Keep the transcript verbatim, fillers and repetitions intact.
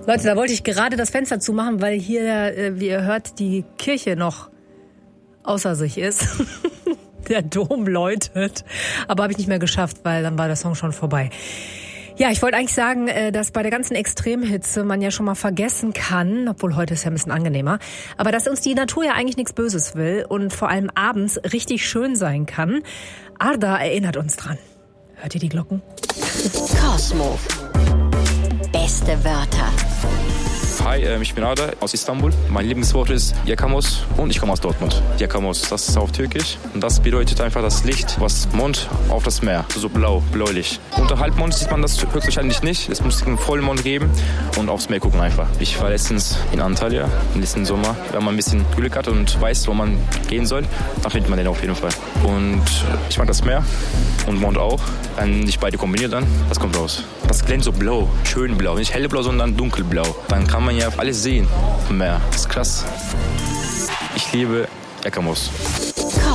Leute, da wollte ich gerade das Fenster zumachen, weil hier, äh, wie ihr hört, die Kirche noch außer sich ist. Der Dom läutet. Aber habe ich nicht mehr geschafft, weil dann war der Song schon vorbei. Ja, ich wollte eigentlich sagen, dass bei der ganzen Extremhitze man ja schon mal vergessen kann, obwohl heute ist ja ein bisschen angenehmer, aber dass uns die Natur ja eigentlich nichts Böses will und vor allem abends richtig schön sein kann. Arda erinnert uns dran. Hört ihr die Glocken? Cosmo. Beste Wörter. Hi, ich bin Arda aus Istanbul. Mein Lieblingswort ist Yakamoz und ich komme aus Dortmund. Yakamoz, das ist auf Türkisch und das bedeutet einfach das Licht, was Mond auf das Meer, so blau, bläulich. Unter Halbmond sieht man das höchstwahrscheinlich nicht. Es muss einen Vollmond geben und aufs Meer gucken einfach. Ich war letztens in Antalya, im letzten Sommer. Wenn man ein bisschen Glück hat und weiß, wo man gehen soll, dann findet man den auf jeden Fall. Und ich mag das Meer und Mond auch. Wenn ich beide kombiniere, dann, was kommt raus? Das glänzt so blau, schön blau. Nicht hellblau, sondern dunkelblau. Dann kann man ja alles sehen vom Meer. Das ist krass. Ich liebe Yakamoz.